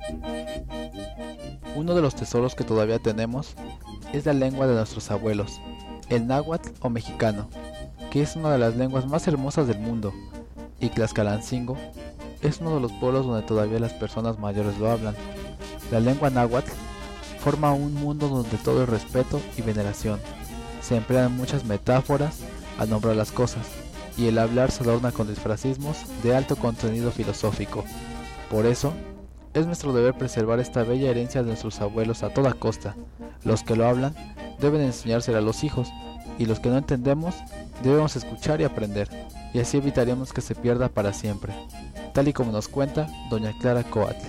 Uno de los tesoros que todavía tenemos es la lengua de nuestros abuelos, el náhuatl o mexicano, que es una de las lenguas más hermosas del mundo, y Tlaxcalancingo es uno de los pueblos donde todavía las personas mayores lo hablan. La lengua náhuatl forma un mundo donde todo es respeto y veneración. Se emplean muchas metáforas al nombrar las cosas, y el hablar se adorna con disfrazismos de alto contenido filosófico. Por eso, es nuestro deber preservar esta bella herencia de nuestros abuelos a toda costa. Los que lo hablan deben enseñársela a los hijos, y los que no entendemos debemos escuchar y aprender, y así evitaremos que se pierda para siempre, tal y como nos cuenta doña Clara Coatl.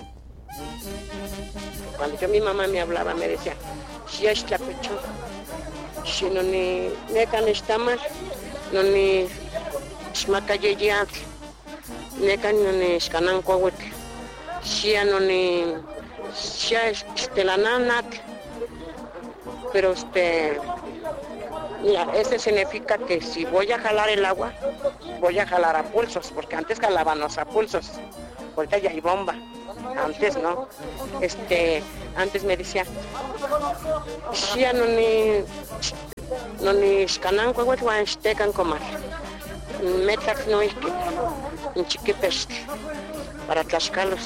Cuando mi mamá me hablaba, me decía, si es la pecho, si no ni necan está mal, no ni smacayeyat, necan no ni escanan coahuet, si no ni si es la nanat, pero mira, eso significa que si voy a jalar el agua, voy a jalar a pulsos, porque antes jalábamos a pulsos, ahorita ya hay bomba. Antes no, antes me decía, si no ni scanan cuaguat wan stecan comar, metac no es que un chiquipes para Tlaxcala.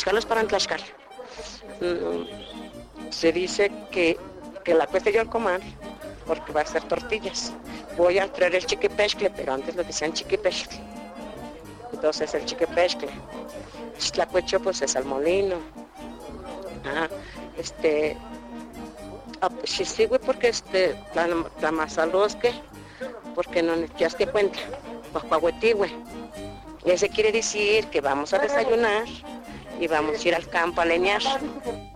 Se dice que la cueste yo al comal porque va a ser tortillas. Voy a traer el chiquipescle, pero antes lo decían chiquipescle. Entonces el chiquipescle. Tlacuecho pues es al molino. Si sigue porque la masalosque, porque no necesitas que cuenta, papahuetigüe. Y ese quiere decir que vamos a desayunar y vamos a ir al campo a leñar.